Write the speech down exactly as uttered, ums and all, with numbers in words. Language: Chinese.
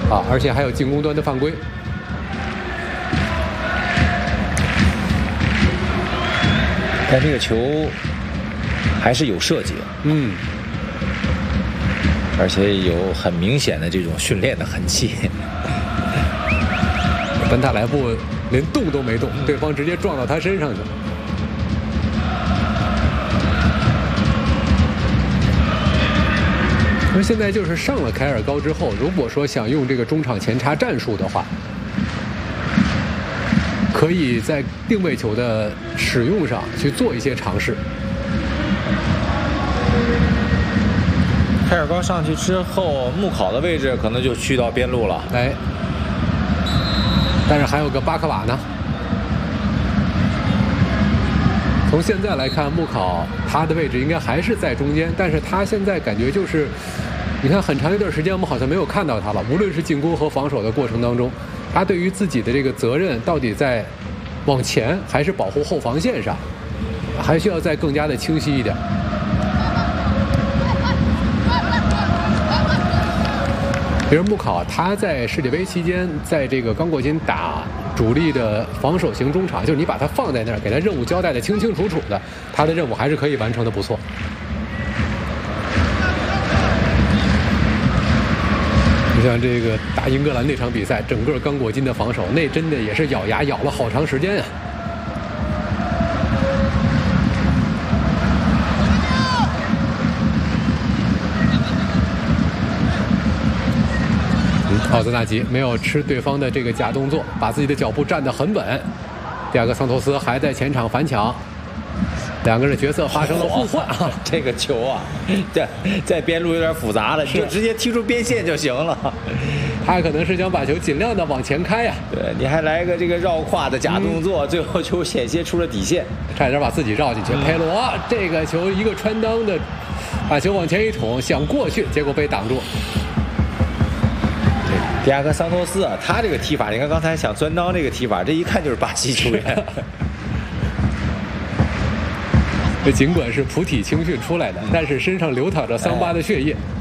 啊，而且还有进攻端的犯规。 但这个球还是有设计的， 嗯， 而且有很明显的这种训练的痕迹。 本塔莱布连动都没动，对方直接撞到他身上去了。那现在就是上了凯尔高之后，如果说想用这个中场前插战术的话，可以在定位球的使用上去做一些尝试。 凯尔高上去之后，穆考的位置可能就去到边路了。 哎，但是还有个巴克瓦呢。从现在来看，穆考他的位置应该还是在中间，但是他现在感觉就是，你看很长一段时间我们好像没有看到他了，无论是进攻和防守的过程当中，他对于自己的这个责任到底在往前还是保护后防线上，还需要再更加的清晰一点。比如穆考，他在世界杯期间，在这个刚果金打主力的防守型中场，就是你把他放在那儿，给他任务交代的清清楚楚的，他的任务还是可以完成的不错。你像这个打英格兰那场比赛，整个刚果金的防守，那真的也是咬牙咬了好长时间啊。奥泽纳吉没有吃对方的这个假动作，把自己的脚步站得很稳。第二个桑托斯还在前场反抢，两个人角色发生了互换啊。 这个球啊，在在边路有点复杂了，就直接踢出边线就行了。 他可能是想把球尽量的往前开呀、啊。 对，你还来个这个绕胯的假动作，嗯、最后球险些出了底线， 差点把自己绕进去。嗯、佩罗这个球一个穿裆的，把球往前一捅，想过去，结果被挡住。 迪亚哥桑托斯啊，他这个踢法，你看刚才想钻裆这个踢法，这一看就是巴西球员。 这尽管是普体青训出来的，但是身上流淌着桑巴的血液。